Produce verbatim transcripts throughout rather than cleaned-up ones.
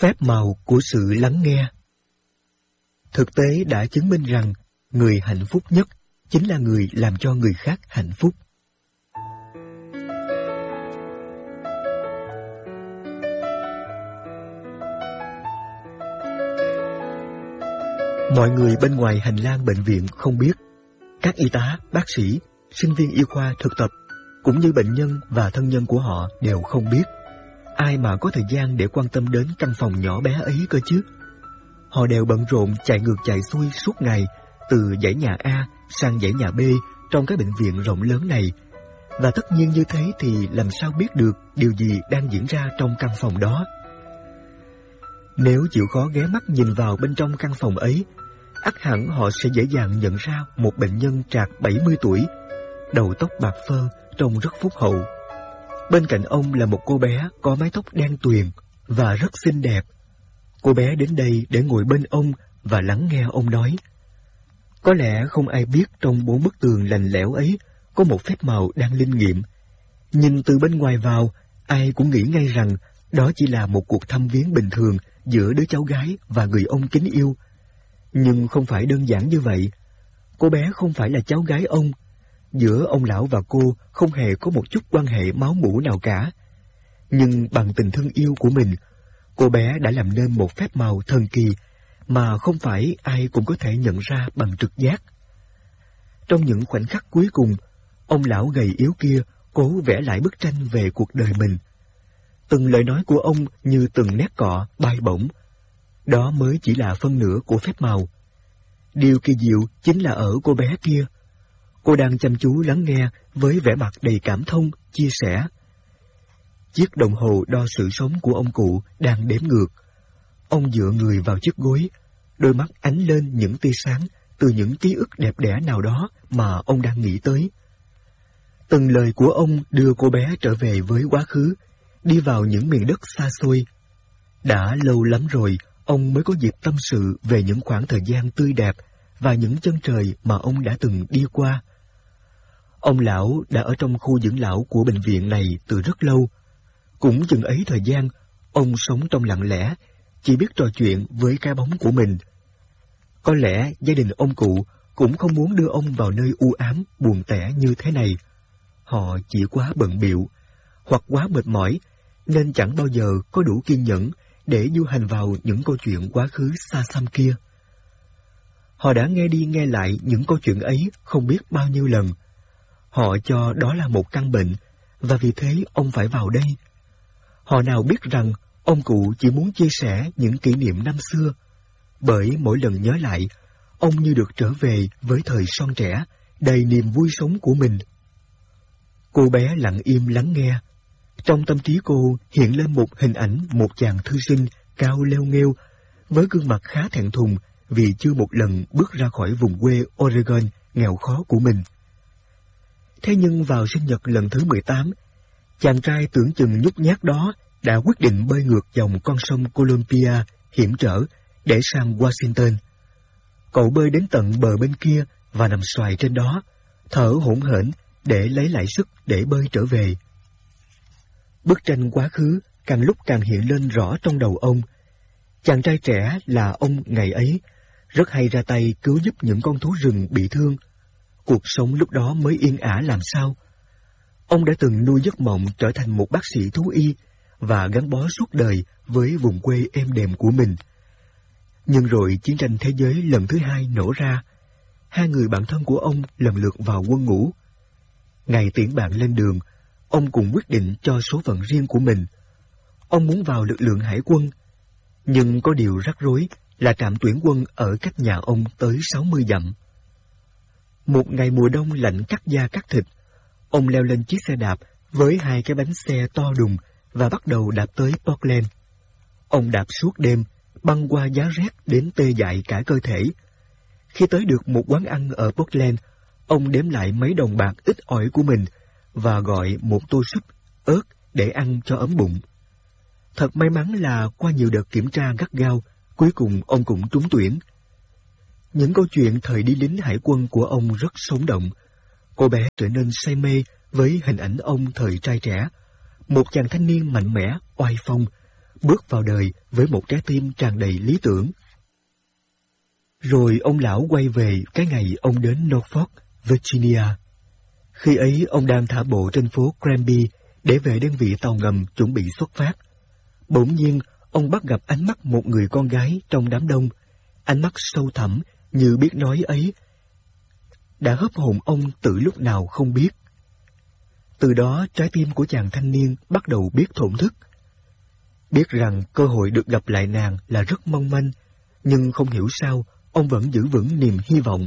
Phép màu của sự lắng nghe. Thực tế đã chứng minh rằng người hạnh phúc nhất chính là người làm cho người khác hạnh phúc. Mọi người bên ngoài hành lang bệnh viện không biết. Các y tá, bác sĩ, sinh viên y khoa thực tập, cũng như bệnh nhân và thân nhân của họ đều không biết. Ai mà có thời gian để quan tâm đến căn phòng nhỏ bé ấy cơ chứ? Họ đều bận rộn chạy ngược chạy xuôi suốt ngày, từ dãy nhà A sang dãy nhà B trong cái bệnh viện rộng lớn này. Và tất nhiên như thế thì làm sao biết được điều gì đang diễn ra trong căn phòng đó? Nếu chịu khó ghé mắt nhìn vào bên trong căn phòng ấy, ắt hẳn họ sẽ dễ dàng nhận ra một bệnh nhân trạc bảy mươi tuổi, đầu tóc bạc phơ, trông rất phúc hậu. Bên cạnh ông là một cô bé có mái tóc đen tuyền và rất xinh đẹp. Cô bé đến đây để ngồi bên ông và lắng nghe ông nói. Có lẽ không ai biết trong bốn bức tường lạnh lẽo ấy có một phép màu đang linh nghiệm. Nhìn từ bên ngoài vào, ai cũng nghĩ ngay rằng đó chỉ là một cuộc thăm viếng bình thường giữa đứa cháu gái và người ông kính yêu. Nhưng không phải đơn giản như vậy. Cô bé không phải là cháu gái ông. Giữa ông lão và cô không hề có một chút quan hệ máu mủ nào cả. Nhưng bằng tình thương yêu của mình, cô bé đã làm nên một phép màu thần kỳ mà không phải ai cũng có thể nhận ra bằng trực giác. Trong những khoảnh khắc cuối cùng, ông lão gầy yếu kia cố vẽ lại bức tranh về cuộc đời mình. Từng lời nói của ông như từng nét cọ bay bổng. Đó mới chỉ là phân nửa của phép màu. Điều kỳ diệu chính là ở cô bé kia. Cô đang chăm chú lắng nghe với vẻ mặt đầy cảm thông, chia sẻ. Chiếc đồng hồ đo sự sống của ông cụ đang đếm ngược. Ông dựa người vào chiếc gối, đôi mắt ánh lên những tia sáng từ những ký ức đẹp đẽ nào đó mà ông đang nghĩ tới. Từng lời của ông đưa cô bé trở về với quá khứ, đi vào những miền đất xa xôi. Đã lâu lắm rồi, ông mới có dịp tâm sự về những khoảng thời gian tươi đẹp và những chân trời mà ông đã từng đi qua. Ông lão đã ở trong khu dưỡng lão của bệnh viện này từ rất lâu. Cũng chừng ấy thời gian, ông sống trong lặng lẽ, chỉ biết trò chuyện với cái bóng của mình. Có lẽ gia đình ông cụ cũng không muốn đưa ông vào nơi u ám, buồn tẻ như thế này. Họ chỉ quá bận bịu, hoặc quá mệt mỏi, nên chẳng bao giờ có đủ kiên nhẫn để du hành vào những câu chuyện quá khứ xa xăm kia. Họ đã nghe đi nghe lại những câu chuyện ấy không biết bao nhiêu lần. Họ cho đó là một căn bệnh, và vì thế ông phải vào đây. Họ nào biết rằng ông cụ chỉ muốn chia sẻ những kỷ niệm năm xưa, bởi mỗi lần nhớ lại, ông như được trở về với thời son trẻ, đầy niềm vui sống của mình. Cô bé lặng im lắng nghe. Trong tâm trí cô hiện lên một hình ảnh một chàng thư sinh cao leo nghêu, với gương mặt khá thẹn thùng vì chưa một lần bước ra khỏi vùng quê Oregon nghèo khó của mình. Thế nhưng vào sinh nhật lần thứ mười tám, chàng trai tưởng chừng nhút nhát đó đã quyết định bơi ngược dòng con sông Columbia hiểm trở để sang Washington. Cậu bơi đến tận bờ bên kia và nằm xoài trên đó, thở hổn hển để lấy lại sức để bơi trở về. Bức tranh quá khứ càng lúc càng hiện lên rõ trong đầu ông. Chàng trai trẻ là ông ngày ấy, rất hay ra tay cứu giúp những con thú rừng bị thương. Cuộc sống lúc đó mới yên ả làm sao. Ông đã từng nuôi giấc mộng trở thành một bác sĩ thú y và gắn bó suốt đời với vùng quê êm đềm của mình. Nhưng rồi chiến tranh thế giới lần thứ hai nổ ra. Hai người bạn thân của ông lần lượt vào quân ngũ. Ngày tiễn bạn lên đường, ông cũng quyết định cho số phận riêng của mình. Ông muốn vào lực lượng hải quân, nhưng có điều rắc rối là trạm tuyển quân ở cách nhà ông tới sáu mươi dặm. Một ngày mùa đông lạnh cắt da cắt thịt, ông leo lên chiếc xe đạp với hai cái bánh xe to đùng và bắt đầu đạp tới Portland. Ông đạp suốt đêm, băng qua giá rét đến tê dại cả cơ thể. Khi tới được một quán ăn ở Portland, ông đếm lại mấy đồng bạc ít ỏi của mình và gọi một tô súp, ớt để ăn cho ấm bụng. Thật may mắn là qua nhiều đợt kiểm tra gắt gao, cuối cùng ông cũng trúng tuyển. Những câu chuyện thời đi lính hải quân của ông rất sống động. Cô bé trở nên say mê với hình ảnh ông thời trai trẻ, một chàng thanh niên mạnh mẽ, oai phong, bước vào đời với một trái tim tràn đầy lý tưởng. Rồi ông lão quay về cái ngày ông đến Norfolk, Virginia. Khi ấy ông đang thả bộ trên phố Granby để về đơn vị tàu ngầm chuẩn bị xuất phát. Bỗng nhiên, ông bắt gặp ánh mắt một người con gái trong đám đông. Ánh mắt sâu thẳm như biết nói ấy đã hấp hồn ông từ lúc nào không biết. Từ đó trái tim của chàng thanh niên bắt đầu biết thổn thức. Biết rằng cơ hội được gặp lại nàng là rất mong manh, nhưng không hiểu sao ông vẫn giữ vững niềm hy vọng.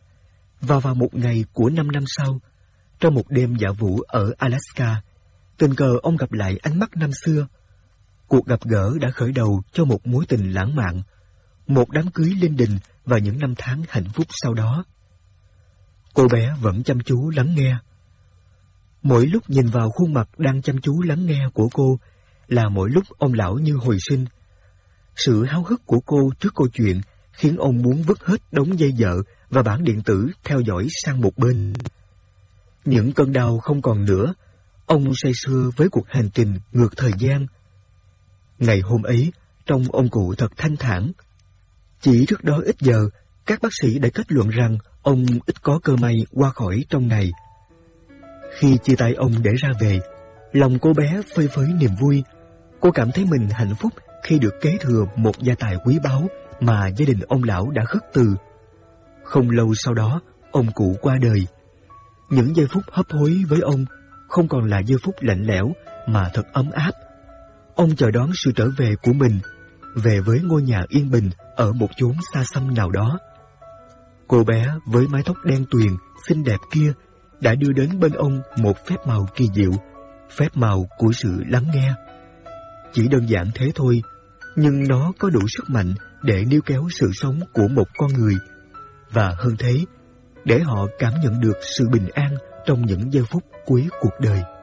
Và vào một ngày của năm năm sau, trong một đêm dạ vũ ở Alaska, tình cờ ông gặp lại ánh mắt năm xưa. Cuộc gặp gỡ đã khởi đầu cho một mối tình lãng mạn, một đám cưới linh đình và những năm tháng hạnh phúc sau đó. Cô bé vẫn chăm chú lắng nghe. Mỗi lúc nhìn vào khuôn mặt đang chăm chú lắng nghe của cô là mỗi lúc ông lão như hồi sinh. Sự háo hức của cô trước câu chuyện khiến ông muốn vứt hết đống dây dợ và bản điện tử theo dõi sang một bên. Những cơn đau không còn nữa, ông say sưa với cuộc hành trình ngược thời gian. Ngày hôm ấy, trông ông cụ thật thanh thản. Chỉ trước đó ít giờ, các bác sĩ đã kết luận rằng ông ít có cơ may qua khỏi trong này. Khi chia tay ông để ra về, lòng cô bé phơi phới niềm vui. Cô cảm thấy mình hạnh phúc khi được kế thừa một gia tài quý báu mà gia đình ông lão đã khất từ. Không lâu sau đó, ông cụ qua đời. Những giây phút hấp hối với ông không còn là giây phút lạnh lẽo mà thật ấm áp. Ông chờ đón sự trở về của mình, về với ngôi nhà yên bình ở một chốn xa xăm nào đó. Cô bé với mái tóc đen tuyền, xinh đẹp kia đã đưa đến bên ông một phép màu kỳ diệu, phép màu của sự lắng nghe. Chỉ đơn giản thế thôi, nhưng nó có đủ sức mạnh để níu kéo sự sống của một con người, và hơn thế, để họ cảm nhận được sự bình an trong những giây phút cuối cuộc đời.